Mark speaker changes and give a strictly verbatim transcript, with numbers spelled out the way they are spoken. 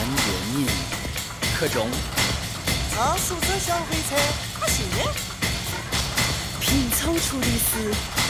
Speaker 1: 电影可中，
Speaker 2: 造数字消费车可行，
Speaker 1: 品尝出的是